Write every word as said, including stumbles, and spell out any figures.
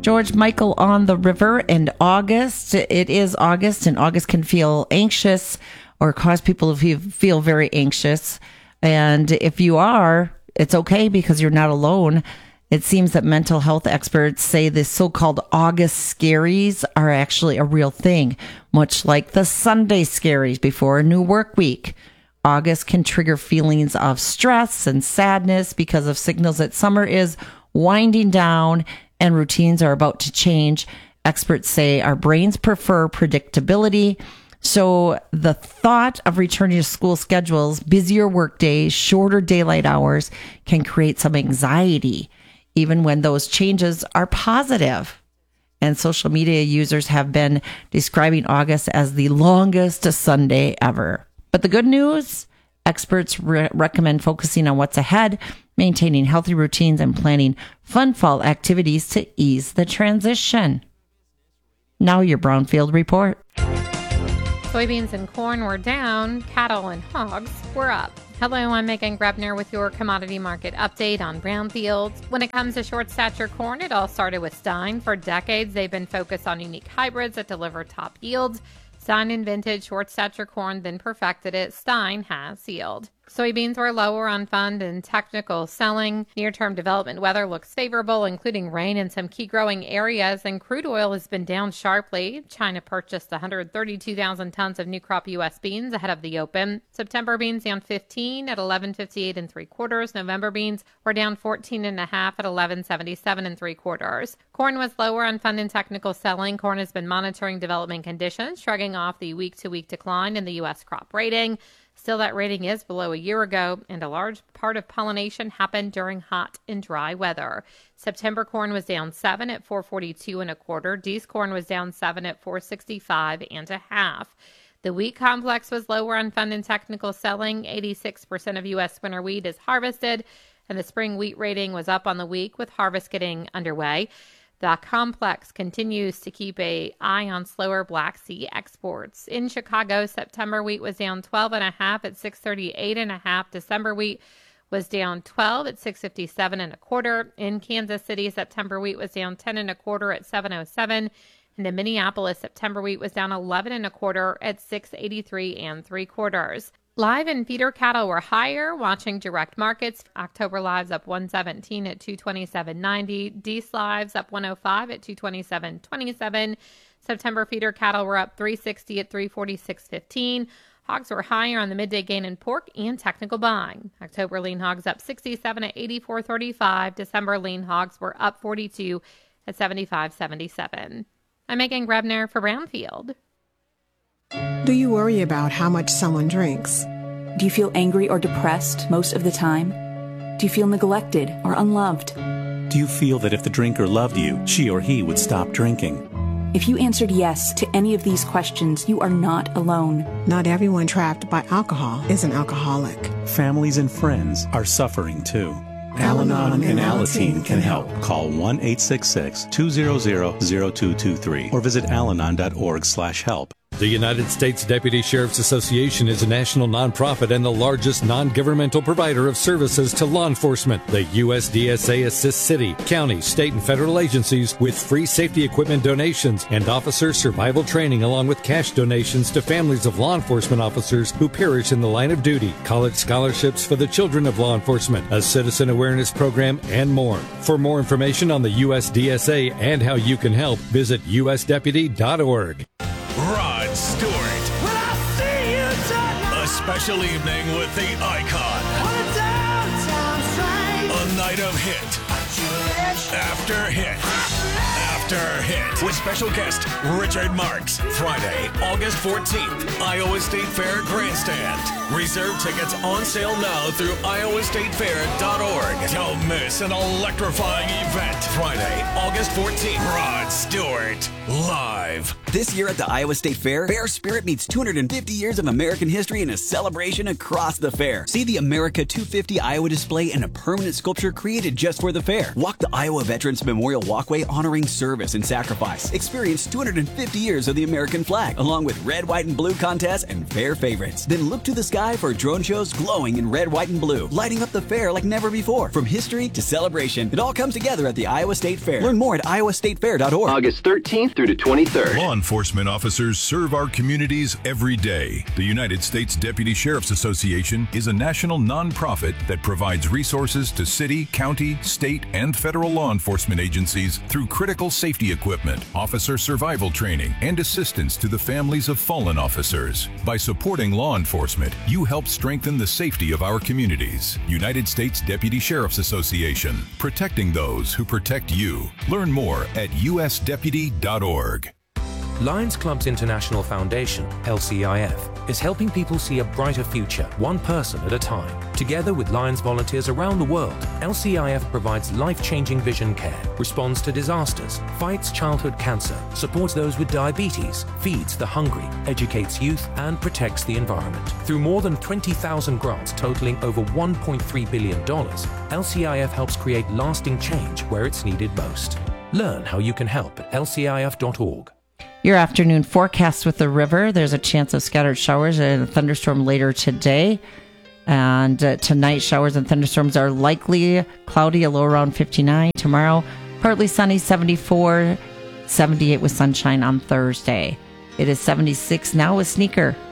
George Michael on the River in August. It is August, and August can feel anxious or cause people to feel very anxious. And if you are, it's okay because you're not alone. It seems that mental health experts say the so-called August scaries are actually a real thing, much like the Sunday scaries before a new work week. August can trigger feelings of stress and sadness because of signals that summer is winding down and routines are about to change. Experts say our brains prefer predictability. So the thought of returning to school schedules, busier work days, shorter daylight hours can create some anxiety, even when those changes are positive. And social media users have been describing August as the longest Sunday ever. But the good news, experts re- recommend focusing on what's ahead, maintaining healthy routines, and planning fun fall activities to ease the transition. Now your Brownfield Report. Soybeans and corn were down, cattle and hogs were up. Hello, I'm Megan Grebner with your commodity market update on Brownfield. When it comes to short stature corn, it all started with Stein. For decades, they've been focused on unique hybrids that deliver top yields. Stein invented short stature corn, then perfected it. Stein has yield. Soybeans were lower on fund and technical selling. Near-term development weather looks favorable, including rain in some key growing areas, and crude oil has been down sharply. China purchased one hundred thirty-two thousand tons of new crop U S beans ahead of the open. September beans down fifteen at eleven fifty-eight and three quarters. November beans were down fourteen and a half at eleven seventy-seven and three quarters. Corn was lower on fund and technical selling. Corn has been monitoring development conditions, shrugging off the week-to-week decline in the U S crop rating. Still, that rating is below a year ago, and a large part of pollination happened during hot and dry weather. September corn was down seven at four forty-two and a quarter. D's corn was down seven at four sixty-five and a half. The wheat complex was lower on fund and technical selling. eighty-six percent of U S winter wheat is harvested, and the spring wheat rating was up on the week with harvest getting underway. The complex continues to keep an eye on slower Black Sea exports. In Chicago, September wheat was down twelve and a half at six thirty-eight and a half. December wheat was down twelve at six fifty-seven and a quarter. In Kansas City, September wheat was down ten and a quarter at seven oh seven. And in Minneapolis, September wheat was down eleven and a quarter at six eighty-three and three quarters. Live and feeder cattle were higher. Watching direct markets, October lives up one seventeen at two twenty-seven ninety. Dees lives up one oh five at two twenty-seven twenty-seven. September feeder cattle were up three sixty at three forty-six fifteen. Hogs were higher on the midday gain in pork and technical buying. October lean hogs up sixty-seven at eighty-four thirty-five. December lean hogs were up forty-two at seventy-five seventy-seven. I'm Megan Grebner for Brownfield. Do you worry about how much someone drinks? Do you feel angry or depressed most of the time? Do you feel neglected or unloved? Do you feel that if the drinker loved you, she or he would stop drinking? If you answered yes to any of these questions, you are not alone. Not everyone trapped by alcohol is an alcoholic. Families and friends are suffering too. Al-Anon and Alateen can help. Call one eight six six, two hundred, zero two two three or visit alanon dot org slash help. The United States Deputy Sheriff's Association is a national nonprofit and the largest non-governmental provider of services to law enforcement. The U S D S A assists city, county, state, and federal agencies with free safety equipment donations and officer survival training, along with cash donations to families of law enforcement officers who perish in the line of duty, college scholarships for the children of law enforcement, a citizen awareness program, and more. For more information on the U S D S A and how you can help, visit U S deputy dot org. Rod Stewart. When I see you tonight. A special evening with the icon. On a downtown train. A night of hit. After hit. After hit. With special guest Richard Marks. Friday, August fourteenth. Iowa State Fair Grandstand. Reserve tickets on sale now through iowa state fair dot org. Don't miss an electrifying event. Friday, August fourteenth. Rod Stewart. Live. This year at the Iowa State Fair, Fair Spirit meets two hundred fifty years of American history in a celebration across the fair. See the America two fifty Iowa display and a permanent sculpture created just for the fair. Fair. Walk the Iowa Veterans Memorial Walkway honoring service and sacrifice. Experience two hundred fifty years of the American flag, along with red, white, and blue contests and fair favorites. Then look to the sky for drone shows glowing in red, white, and blue, lighting up the fair like never before. From history to celebration, it all comes together at the Iowa State Fair. Learn more at iowa state fair dot org. August thirteenth through the twenty-third. Law enforcement officers serve our communities every day. The United States Deputy Sheriff's Association is a national nonprofit that provides resources to city, county, state, and federal law enforcement agencies through critical safety equipment, officer survival training, and assistance to the families of fallen officers. By supporting law enforcement, you help strengthen the safety of our communities. United States Deputy Sheriff's Association, protecting those who protect you. Learn more at u s deputy dot org. Lions Clubs International Foundation, L C I F, is helping people see a brighter future, one person at a time. Together with Lions volunteers around the world, L C I F provides life-changing vision care, responds to disasters, fights childhood cancer, supports those with diabetes, feeds the hungry, educates youth, and protects the environment. Through more than twenty thousand grants totaling over one point three billion dollars, L C I F helps create lasting change where it's needed most. Learn how you can help at l c i f dot org. Your afternoon forecast with the river. There's a chance of scattered showers and a thunderstorm later today. And uh, tonight, showers and thunderstorms are likely. Cloudy, a low around fifty-nine. Tomorrow, partly sunny, seventy-four. seventy-eight with sunshine on Thursday. It is seventy-six now with Sneaker.